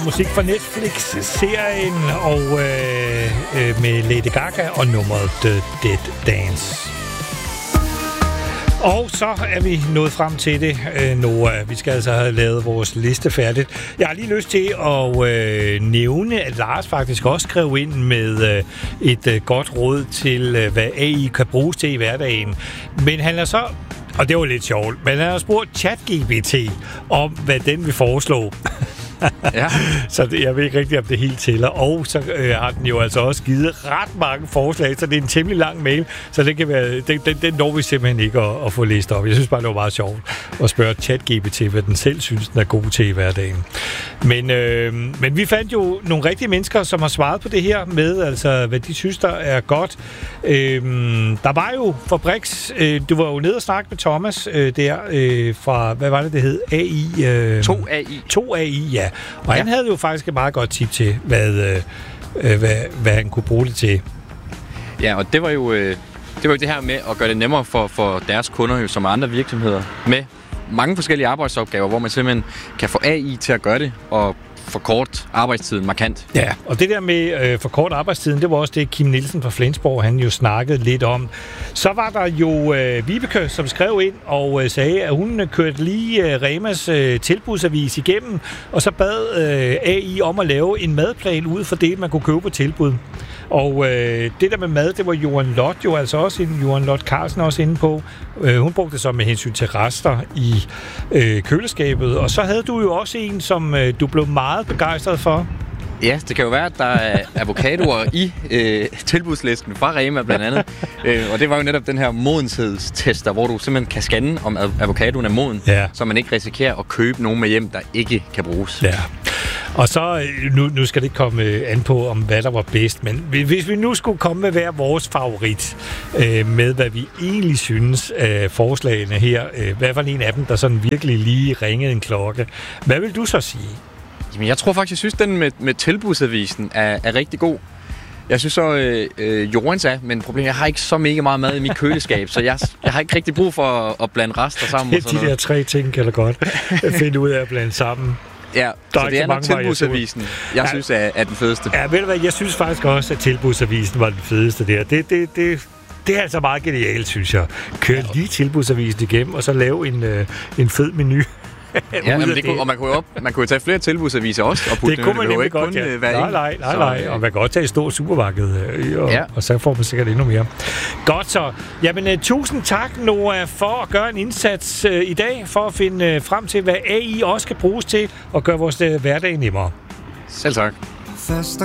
musik fra Netflix-serien og med Lady Gaga og nummeret The Dead Dance. Og så er vi nået frem til det, Noah. Vi skal altså have lavet vores liste færdigt. Jeg har lige lyst til at nævne, at Lars faktisk også skrev ind med et godt råd til, hvad AI kan bruges til i hverdagen. Men han er så, og det var lidt sjovt, men han har spurgt ChatGPT om, hvad den vil foreslå. Ja. Så jeg ved ikke rigtigt, om det helt tæller. Og så har den jo altså også givet ret mange forslag, så det er en temmelig lang mail, så det kan være, den når vi simpelthen ikke at få læst op. Jeg synes bare, det var meget sjovt at spørge ChatGPT, hvad den selv synes, den er god til i hverdagen. Men vi fandt jo nogle rigtige mennesker, som har svaret på det her med, altså hvad de synes, der er godt. Der var jo Fabriks, du var jo nede og snakke med Thomas der fra, hvad var det hed? AI? 2AI, ja. Og han havde jo faktisk et meget godt tip til, hvad han kunne bruge det til. Ja, og det var jo det her med at gøre det nemmere for deres kunder, jo, som andre virksomheder, med mange forskellige arbejdsopgaver, hvor man simpelthen kan få AI til at gøre det, og forkort arbejdstiden markant. Ja, og det der med forkort arbejdstiden, det var også det, Kim Nielsen fra Flensborg, han jo snakkede lidt om. Så var der jo Vibeke, som skrev ind og sagde, at hun kørte lige Remas tilbudsavis igennem, og så bad AI om at lave en madplan ud for det, man kunne købe på tilbud. Og det der med mad, det var Johan Lot jo altså også inde, Johan Lot Carlsen også inde på. Hun brugte det så med hensyn til rester i køleskabet. Og så havde du jo også en, som du blev meget begejstret for. Ja, det kan jo være, at der er avocadoer i tilbudslisten fra Rema blandt andet. Og det var jo netop den her modenshedstester, hvor du simpelthen kan scanne, om avocadoen er moden, så man ikke risikerer at købe nogen med hjem, der ikke kan bruges. Ja. Og så, nu skal det ikke komme an på, om hvad der var bedst, men hvis vi nu skulle komme med hver vores favorit, med hvad vi egentlig synes af forslagene her, hvad var en af dem, der sådan virkelig lige ringede en klokke? Hvad vil du så sige? Jamen, jeg tror faktisk, jeg synes, den med tilbudsavisen er rigtig god. Jeg synes så, Jorens er, men problemet jeg har ikke så mega meget mad i mit køleskab, så jeg har ikke rigtig brug for at blande rester sammen. Det er de der 3 ting, kan jeg godt finde ud af at blande sammen. Ja, så det er nok tilbudsavisen, jeg synes er den fedeste. Ja, ved du hvad, jeg synes faktisk også, at tilbudsavisen var den fedeste der. Det er altså meget genialt, synes jeg. Kør lige tilbudsavisen igennem, og så lave en fed menu. Ja, men og man kunne jo tage flere tilbudsaviser også. Og det kunne man nemlig godt, ja. Nej. Og man kan godt tage et stort supermarked, og så får man sikkert endnu mere. Godt så. Jamen, tusind tak, Noah, for at gøre en indsats i dag, for at finde frem til, hvad AI også kan bruges til, og gøre vores hverdag nemmere. Selv tak. Første